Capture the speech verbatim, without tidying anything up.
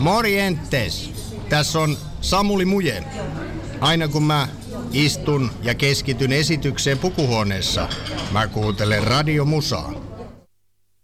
Morjentes! Tässä on Samuli Muje. Aina kun mä istun ja keskityn esitykseen pukuhuoneessa, mä kuuntelen radiomusaa.